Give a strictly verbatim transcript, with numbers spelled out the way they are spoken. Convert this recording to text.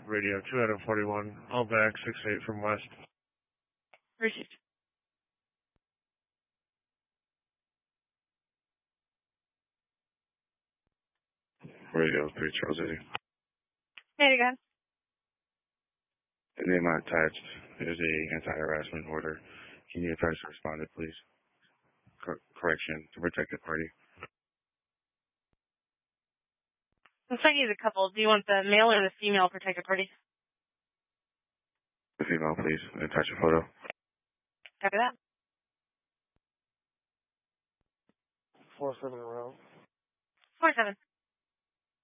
radio two out of forty-one, all back, six eight from west. Received. Radio three Charles City. Say it again. The name attached is a anti-harassment order. Can you try to respond to, please? Cor- correction, to protect the party. Looks like he's a couple. Do you want the male or the female protected party? The female, please. Attach a photo. Copy that. four seven around. Four seven.